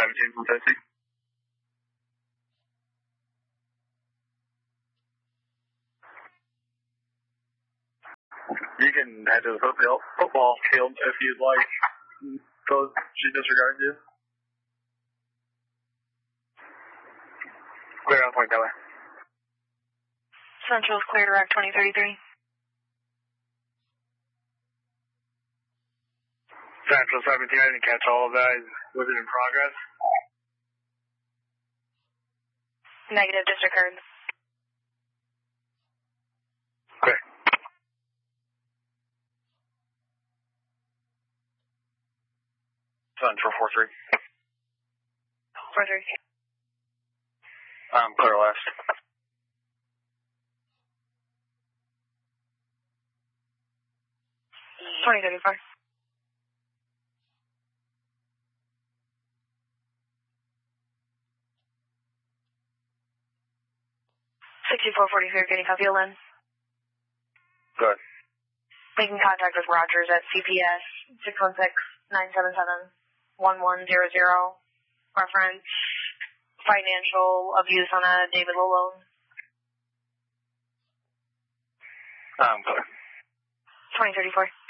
17 from Tennessee. You can head to the football field if you'd like. So she disregards you. Clear on point that way. Central's clear direct 2033. Central 17, I didn't catch all of that. Was it in progress? Negative, disregard. Clear. Central 4-3. 4-3. Clear last. Twenty 34. Getting copy in. Good. Making contact with Rogers at CPS 616-977-1100. Reference financial abuse on a David Lolo. Clear. 2034.